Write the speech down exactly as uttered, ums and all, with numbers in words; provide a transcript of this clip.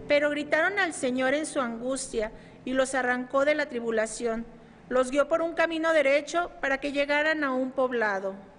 Pero gritaron al Señor en su angustia y los arrancó de la tribulación. Los guió por un camino derecho para que llegaran a un poblado.